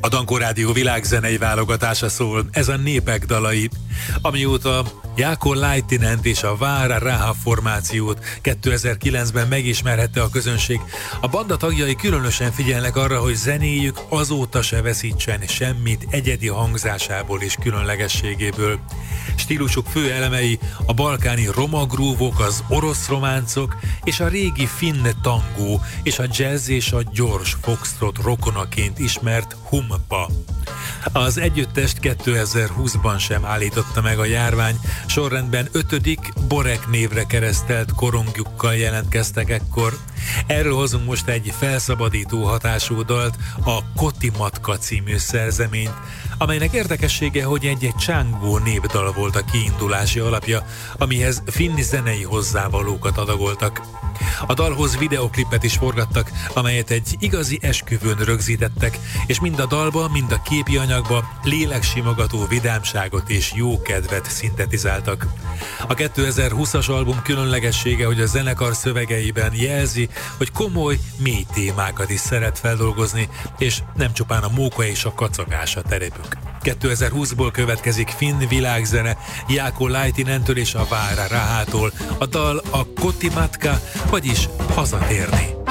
A Dankó Rádió világzenei válogatása szól, ez a Népek dalai. Amióta Jákó Laitinen és a Vára Ráha formációt 2009-ben megismerhette a közönség, a banda tagjai különösen figyelnek arra, hogy zenéjük azóta se veszítsen semmit egyedi hangzásából és különlegességéből. Stílusuk fő elemei a balkáni roma grúvok, az orosz románcok és a régi finn tangó és a jazz és a gyors foxtrot rokonaként ismert humpa. Az együttest 2020-ban sem állította meg a járvány, sorrendben 5. Borek névre keresztelt korongjukkal jelentkeztek ekkor. Erről hozunk most egy felszabadító hatású dalt, a Kotimatka című szerzeményt, amelynek érdekessége, hogy egy csángó népdal volt a kiindulási alapja, amihez finn zenei hozzávalókat adagoltak. A dalhoz videoklipet is forgattak, amelyet egy igazi esküvőn rögzítettek, és mind a dalba, mind a képi anyagba léleksimogató vidámságot és jókedvet szintetizáltak. A 2020-as album különlegessége, hogy a zenekar szövegeiben jelzi, hogy komoly, mély témákat is szeret feldolgozni, és nem csupán a móka és a kacagás a terepük. 2020-ból következik finn világzene Jákó Laitinentől és a Vára Ráhától, a dal a Kotimatka, vagyis hazatérni.